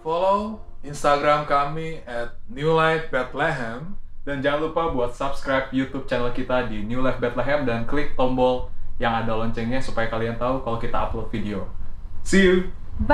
Follow Instagram kami @newlifebethlehem. Dan jangan lupa buat subscribe YouTube channel kita di New Life Bethlehem dan klik tombol yang ada loncengnya supaya kalian tahu kalau kita upload video. See you!